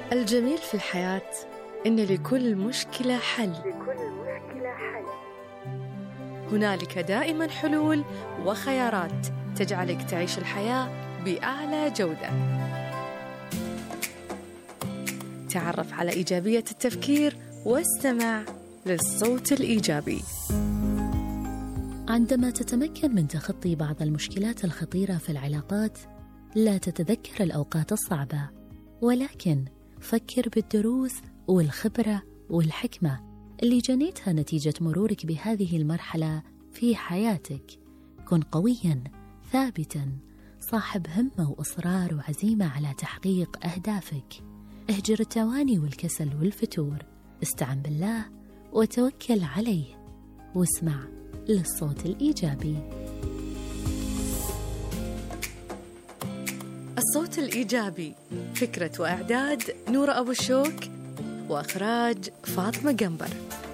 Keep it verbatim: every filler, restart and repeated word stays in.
الجميل في الحياة إن لكل مشكلة حل. لكل مشكلة حل. هنالك دائما حلول وخيارات تجعلك تعيش الحياة بأعلى جودة. تعرف على إيجابية التفكير واستمع للصوت الإيجابي. عندما تتمكن من تخطي بعض المشكلات الخطيرة في العلاقات، لا تتذكر الأوقات الصعبة، ولكن فكر بالدروس والخبرة والحكمة اللي جنيتها نتيجة مرورك بهذه المرحلة في حياتك. كن قوياً ثابتاً، صاحب همة وإصرار وعزيمة على تحقيق أهدافك. اهجر التواني والكسل والفتور، استعن بالله وتوكل عليه، واسمع للصوت الإيجابي. الصوت الإيجابي، فكرة وإعداد نورة أبو الشوك، وإخراج فاطمة قنبر.